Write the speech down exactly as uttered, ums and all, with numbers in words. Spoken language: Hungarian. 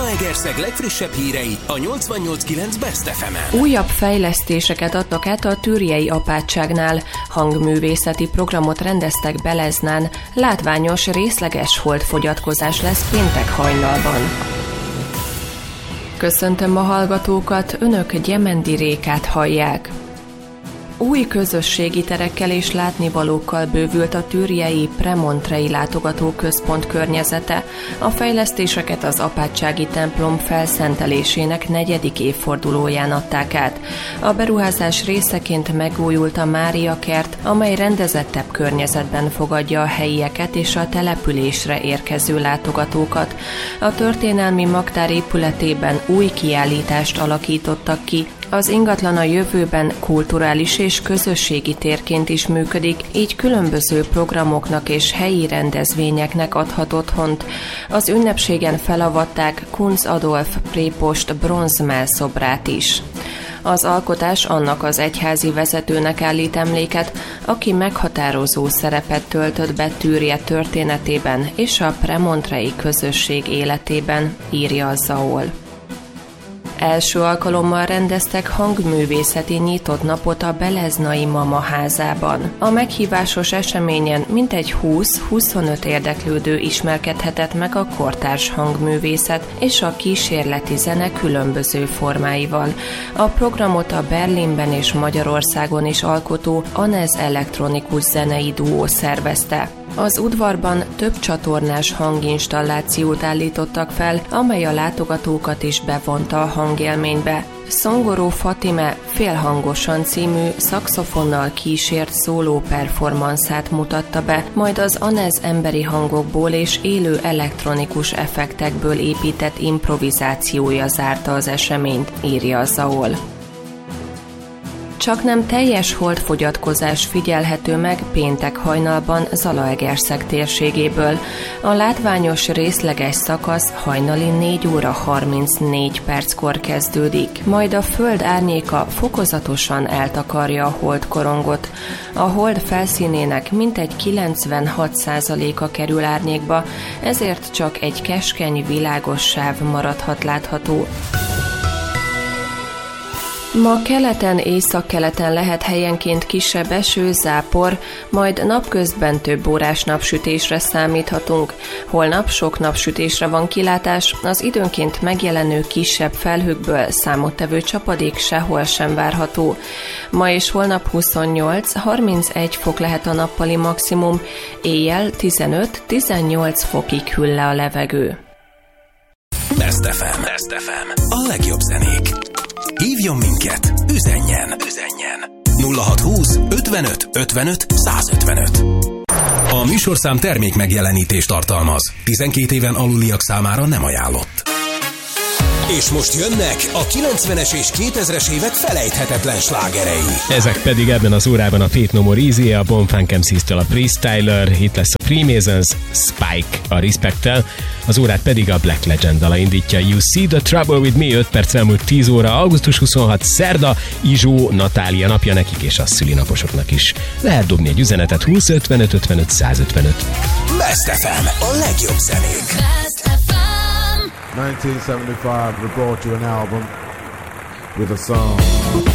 Zalaegerszeg legfrissebb hírei a nyolcvannyolc kilenc Best ef emen. Újabb fejlesztéseket adtak át a Türjei apátságnál. Hangművészeti programot rendeztek Beleznán. Látványos, részleges holdfogyatkozás lesz péntek hajnalban. Köszöntöm a hallgatókat, önök Gyemendi Rékát hallják. Új közösségi terekkel és látnivalókkal bővült a türjei Premontrei látogatóközpont környezete. A fejlesztéseket az apátsági templom felszentelésének negyedik évfordulóján adták át. A beruházás részeként megújult a Mária kert, amely rendezettebb környezetben fogadja a helyieket és a településre érkező látogatókat. A történelmi magtár épületében új kiállítást alakítottak ki. Az ingatlan a jövőben kulturális és közösségi térként is működik, így különböző programoknak és helyi rendezvényeknek adhat otthont. Az ünnepségen felavatták Kunz Adolf prépost bronzmellszobrát is. Az alkotás annak az egyházi vezetőnek állít emléket, aki meghatározó szerepet töltött be Türje történetében és a premontrei közösség életében, írja a Zaol. Első alkalommal rendeztek hangművészeti nyitott napot a Beleznai Mama házában. A meghívásos eseményen mintegy húsz-huszonöt érdeklődő ismerkedhetett meg a kortárs hangművészet és a kísérleti zene különböző formáival. A programot a Berlinben és Magyarországon is alkotó Anez elektronikus zenei duó szervezte. Az udvarban több csatornás hanginstallációt állítottak fel, amely a látogatókat is bevonta a hangélménybe. Szongoró Fatime Félhangosan című szaxofonnal kísért szóló performanszát mutatta be, majd az Anez emberi hangokból és élő elektronikus effektekből épített improvizációja zárta az eseményt, írja a Zaol. Csak nem teljes holdfogyatkozás figyelhető meg péntek hajnalban Zalaegerszeg térségéből. A látványos részleges szakasz hajnali négy óra harmincnégy perckor kezdődik, majd a föld árnyéka fokozatosan eltakarja a holdkorongot. A hold felszínének mintegy kilencvenhat százaléka kerül árnyékba, ezért csak egy keskeny, világos sáv maradhat látható. Ma keleten, északkeleten lehet helyenként kisebb eső, zápor, majd napközben több órás napsütésre számíthatunk. Holnap sok napsütésre van kilátás, az időnként megjelenő kisebb felhőkből számottevő csapadék sehol sem várható. Ma és holnap huszonnyolc-harmincegy fok lehet a nappali maximum, éjjel tizenöt-tizennyolc fokig hűl le a levegő. Best ef em. Best ef em. A legjobb zenék. Hívjon minket, üzenjen, üzenjen. nulla hatszázhúsz ötvenöt ötvenöt százötvenöt. A műsorszám termék megjelenítést tartalmaz. tizenkét éven aluliak számára nem ajánlott. És most jönnek a kilencvenes és kétezres évek felejthetetlen slágerei. Ezek pedig ebben az órában a Faith No More Easy, a Bonfunk em cé-től a Freestyler, itt lesz a Freemasons, Spike a Respect-tel, az órát pedig a Black Legend dala indítja. You See the Trouble with Me, öt perc elmúlt tíz óra, augusztus huszonhatodika, szerda, Izsó, Natália napja nekik és a szülinaposoknak is. Lehet dobni egy üzenetet húsz ötvenöt ötvenöt százötvenöt. Best ef em, a legjobb zenék. nineteen seventy-five, we brought you an album with a song.